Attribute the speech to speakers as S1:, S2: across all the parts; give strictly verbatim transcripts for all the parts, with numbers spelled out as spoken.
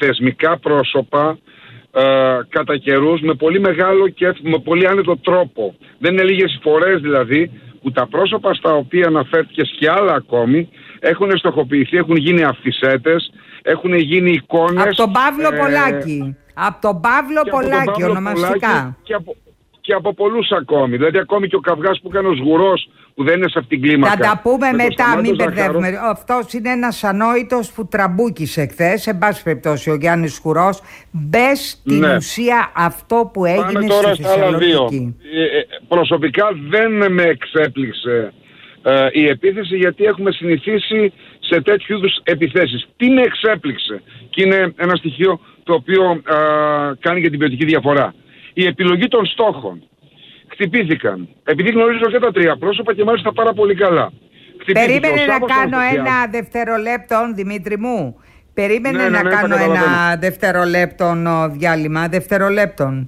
S1: θεσμικά πρόσωπα ε, κατά καιρούς με πολύ μεγάλο και με πολύ άνετο τρόπο. Δεν είναι λίγες φορές δηλαδή που τα πρόσωπα στα οποία αναφέρθηκες και άλλα ακόμη έχουν στοχοποιηθεί, έχουν γίνει αυθισέτες, έχουν γίνει εικόνες.
S2: Από τον Παύλο
S1: ε,
S2: Πολάκη. Από τον Παύλο Πολάκη, ονομαστικά.
S1: Και από, και από πολλούς ακόμη. Δηλαδή ακόμη και ο καυγάς που έκανε ο Σγουρός, που δεν είναι σε αυτήν την κλίμακα.
S2: Θα τα πούμε
S1: με
S2: μετά, μην μπερδεύουμε. Αυτός είναι ένας ανόητος που τραμπούκησε χθες. Σε πάση περιπτώσει, ο Γιάννης Σγουρός. Μπες στην ναι. ουσία αυτό που έγινε
S1: Πάμε τώρα
S2: στη
S1: στα άλλα δύο.
S2: Θεσσαλονίκη.
S1: Ε, ε, προσωπικά δεν με εξέπληξε ε, η επίθεση, γιατί έχουμε συνηθίσει σε τέτοιου είδους επιθέσεις. Τι με εξέπληξε, και είναι ένα στοιχείο το οποίο ε, κάνει και την ποιοτική διαφορά. Η επιλογή των στόχων. Χτυπήθηκαν. Επειδή γνωρίζω και τα τρία πρόσωπα και μάλιστα πάρα πολύ καλά.
S2: Περίμενε να κάνω ένα δευτερολέπτο, Δημήτρη μου. Περίμενε
S1: ναι, ναι,
S2: να
S1: ναι,
S2: κάνω
S1: ναι,
S2: ένα δευτερολέπτο διάλειμμα. Δευτερολέπτον.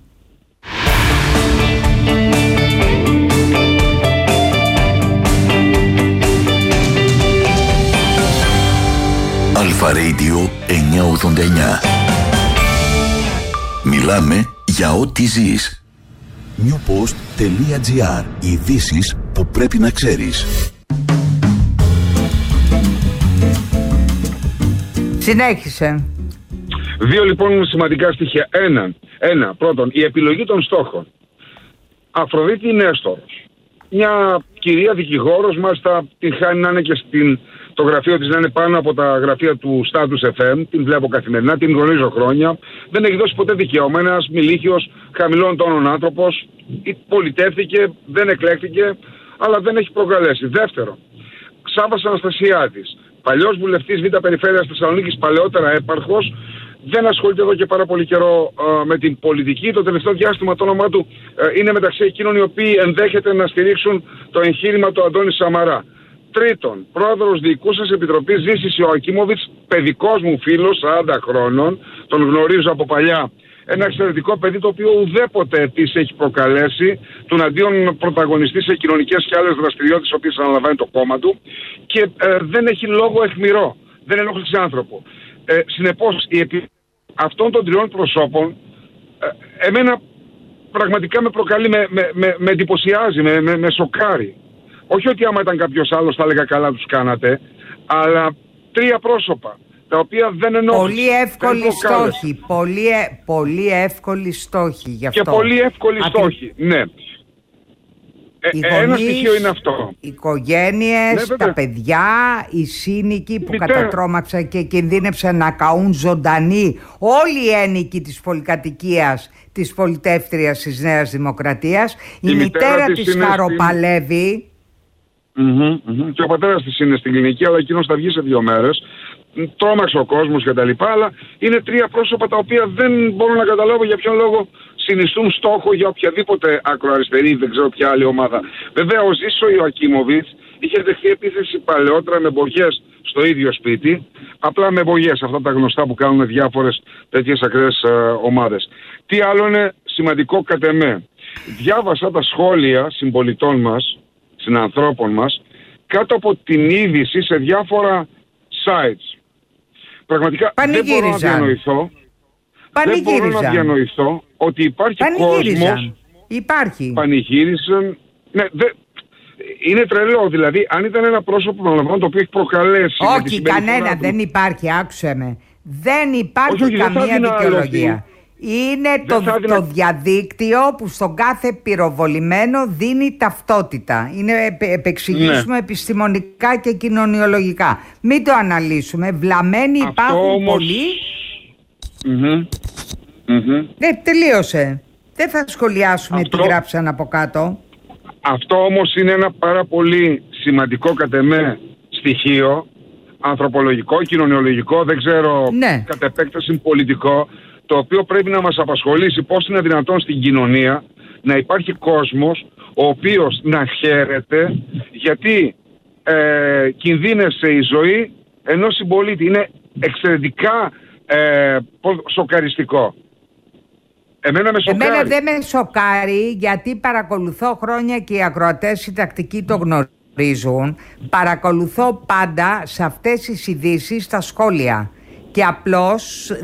S3: Αλφα Radio εννιακόσια ογδόντα εννιά. Μιλάμε για ό,τι ζεις. newpost.gr. Ειδήσεις που πρέπει να ξέρεις.
S2: Συνέχισε.
S1: Δύο λοιπόν σημαντικά στοιχεία. Ένα, ένα πρώτον, η επιλογή των στόχων. Αφροδίτη Νέστορος. Μια κυρία δικηγόρος, μάλιστα την χάνει να είναι και στην, το γραφείο της να είναι πάνω από τα γραφεία του Status εφ εμ. Την βλέπω καθημερινά, την γνωρίζω χρόνια. Δεν έχει δώσει ποτέ δικαίωμα. Ένας μιλίχιος, χαμηλών τόνων άνθρωπος. Πολιτεύθηκε, δεν εκλέχθηκε, αλλά δεν έχει προκαλέσει. Δεύτερο, Ξάβας Αναστασιάδης. Παλιός βουλευτής Β' Περιφέρειας Θεσσαλονίκης, παλαιότερα έπαρχος. Δεν ασχολείται εδώ και πάρα πολύ καιρό ε, με την πολιτική. Το τελευταίο διάστημα το όνομά του ε, είναι μεταξύ εκείνων οι οποίοι ενδέχεται να στηρίξουν το εγχείρημα του Αντώνη Σαμαρά. Τρίτον, πρόεδρος διοικούσας επιτροπής Ζήσης Ιωακίμοβιτς, παιδικός μου φίλος, σαράντα χρόνων, τον γνωρίζω από παλιά. Ένα εξαιρετικό παιδί, το οποίο ουδέποτε της έχει προκαλέσει, τον αντίον πρωταγωνιστή σε κοινωνικές και άλλες δραστηριότητες, οι οποίες αναλαμβάνει το κόμμα του, και ε, δεν έχει λόγο αιχμηρό, δεν ενόχλησε άνθρωπο. Ε, συνεπώς, η επι... αυτών των τριών προσώπων, ε, εμένα πραγματικά με προκαλεί, με, με, με, με εντυπωσιάζει, με, με, με σοκάρει. Όχι ότι άμα ήταν κάποιος άλλος θα έλεγα καλά τους κάνατε, αλλά τρία πρόσωπα, τα οποία δεν εννοούν.
S2: Πολύ εύκολη στόχη. Πολύ, ε, πολύ εύκολη στόχη γι' αυτό.
S1: Και πολύ εύκολη
S2: Ακρι...
S1: στόχη, ναι. Ε,
S2: γονείς,
S1: ένα στοιχείο είναι αυτό.
S2: Οι οικογένειες,
S1: ναι,
S2: τα παιδιά, οι σύνοικοι που
S1: Μητέρα.
S2: κατατρώμαξαν και κινδύνευσαν να καούν ζωντανοί, όλοι οι ένοικοι της πολυκατοικίας της πολιτεύτριας της Νέας Δημοκρατίας. Η, η μητέρα, μητέρα της, της χαροπαλεύει.
S1: Mm-hmm, mm-hmm. Και ο πατέρας της είναι στην κλινική, αλλά εκείνος θα βγει σε δύο μέρες. Τρόμαξε ο κόσμος και τα λοιπά, αλλά είναι τρία πρόσωπα τα οποία δεν μπορώ να καταλάβω για ποιον λόγο συνιστούν στόχο για οποιαδήποτε ακροαριστερή, δεν ξέρω ποια άλλη ομάδα. Βέβαια, ο Ζήσο Ιωακίμοβιτς είχε δεχθεί επίθεση παλαιότερα με μπογιές στο ίδιο σπίτι, απλά με μπογιές, αυτά τα γνωστά που κάνουν διάφορες τέτοιες ακραίες ε, ομάδες. Τι άλλο είναι σημαντικό κατ' εμέ. Διάβασα τα σχόλια συμπολιτών μας, συνανθρώπων μας, κάτω από την είδηση σε διάφορα sites. Πραγματικά δεν μπορώ να διανοηθώ, δεν μπορώ να διανοηθώ ότι υπάρχει κόσμος.
S2: Υπάρχει.
S1: Πανηγύρισαν. Ναι, δε, είναι τρελό. Δηλαδή, αν ήταν ένα πρόσωπο που το οποίο έχει προκαλέσει.
S2: Όχι, κανένα του, δεν υπάρχει. Άκουσε με. Δεν υπάρχει όχι, όχι, καμία δεν δικαιολογία. Είναι το, το διαδίκτυο που στον κάθε πυροβολημένο δίνει ταυτότητα. Είναι επεξηγήσουμε ναι. επιστημονικά και κοινωνιολογικά. Μην το αναλύσουμε. Βλαμμένοι αυτό υπάρχουν όμως... πολλοί.
S1: Mm-hmm. Mm-hmm.
S2: Ναι, τελείωσε. Δεν θα σχολιάσουμε αυτό... τι γράψαν από κάτω.
S1: Αυτό όμως είναι ένα πάρα πολύ σημαντικό κατ' εμέ στοιχείο, ανθρωπολογικό, κοινωνιολογικό, δεν ξέρω, ναι. κατ' επέκταση πολιτικό, το οποίο πρέπει να μας απασχολήσει πώς είναι δυνατόν στην κοινωνία να υπάρχει κόσμος ο οποίος να χαίρεται γιατί ε, κινδύνευσε η ζωή ενός συμπολίτη. Είναι εξαιρετικά ε, σοκαριστικό. Εμένα με σοκάρει.
S2: Εμένα δεν με σοκάρει, γιατί παρακολουθώ χρόνια και οι ακροατές οι τακτικοί το γνωρίζουν. Παρακολουθώ πάντα σε αυτές τις ειδήσεις τα σχόλια και απλώς